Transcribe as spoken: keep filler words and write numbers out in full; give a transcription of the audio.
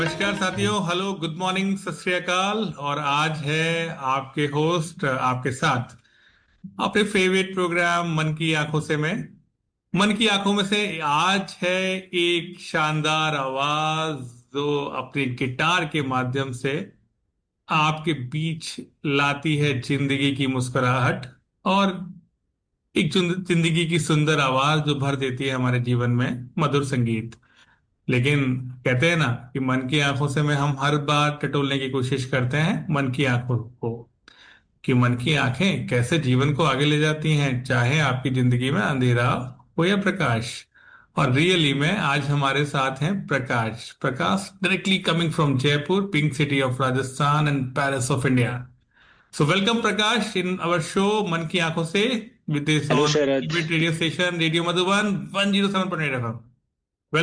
नमस्कार साथियों, hello, good morning, सत श्री अकाल। और आज है आपके होस्ट आपके साथ अपने फेवरेट प्रोग्राम मन की आंखों से। मैं मन की आंखों में से आज है एक शानदार आवाज जो अपनी गिटार के माध्यम से आपके बीच लाती है जिंदगी की मुस्कुराहट और एक जुन- जिंदगी की सुंदर आवाज जो भर देती है हमारे जीवन में मधुर संगीत। लेकिन कहते हैं ना कि मन की आंखों से में हम हर बार टटोलने की कोशिश करते हैं मन की आंखों को, कि मन की आंखें कैसे जीवन को आगे ले जाती हैं, चाहे आपकी जिंदगी में अंधेरा हो या प्रकाश। और रियली में आज हमारे साथ हैं Prakash Prakash directly coming from Jaipur, pink city of Rajasthan and Paris of India. So welcome Prakash in our show मन की आंखों से, with this hello on Sharad. Radio station radio Madhuban one zero seven point eight F M.